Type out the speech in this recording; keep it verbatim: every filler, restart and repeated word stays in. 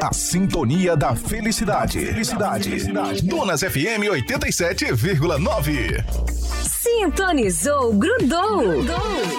na sintonia da felicidade. Felicidade. Felicidade. Donas F M oitenta e sete vírgula nove. Sintonizou, grudou. grudou.